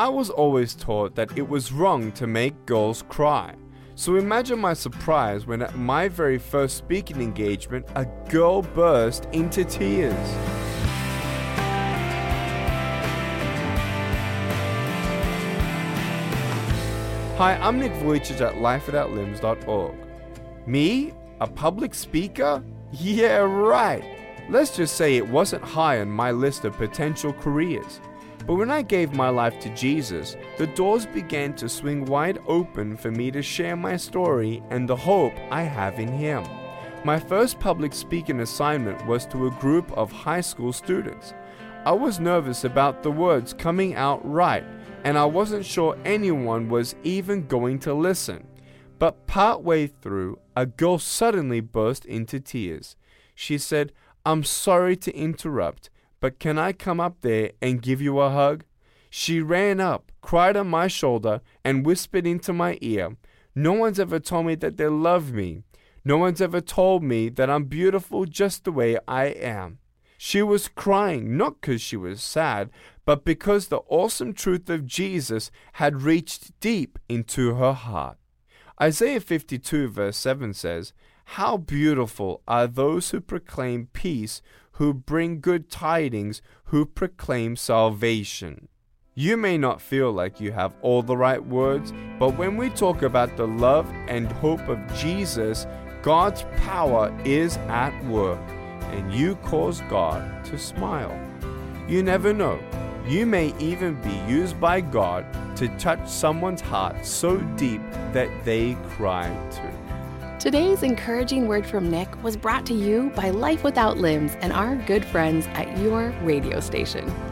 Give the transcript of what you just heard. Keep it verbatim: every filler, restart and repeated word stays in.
I was always taught that it was wrong to make girls cry. So imagine my surprise when at my very first speaking engagement, a girl burst into tears. Hi, I'm Nick Vujicic at life without limbs dot org. Me? A public speaker? Yeah, right. Let's just say it wasn't high on my list of potential careers. But when I gave my life to Jesus, the doors began to swing wide open for me to share my story and the hope I have in Him. My first public speaking assignment was to a group of high school students. I was nervous about the words coming out right, and I wasn't sure anyone was even going to listen. But partway through, a girl suddenly burst into tears. She said, "I'm sorry to interrupt, but can I come up there and give you a hug?" She ran up, cried on my shoulder, and whispered into my ear, "No one's ever told me that they love me. No one's ever told me that I'm beautiful just the way I am." She was crying not because she was sad, but because the awesome truth of Jesus had reached deep into her heart. Isaiah fifty-two verse seven says, "How beautiful are those who proclaim peace, who bring good tidings, who proclaim salvation." You may not feel like you have all the right words, but when we talk about the love and hope of Jesus, God's power is at work, and you cause God to smile. You never know. You may even be used by God to touch someone's heart so deep that they cry too. Today's encouraging word from Nick was brought to you by Life Without Limbs and our good friends at your radio station.